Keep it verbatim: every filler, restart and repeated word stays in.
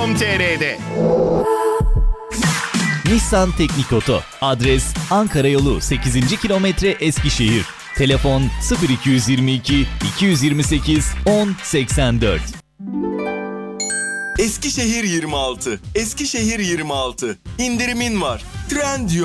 com nokta tr'de. Nissan Teknik Oto. Adres Ankara Yolu sekizinci kilometre Eskişehir. Telefon sıfır iki yirmi iki iki yirmi sekiz on seksen dört. Eskişehir yirmi altı. Eskişehir yirmi altı. İndirimin var. Trendyol.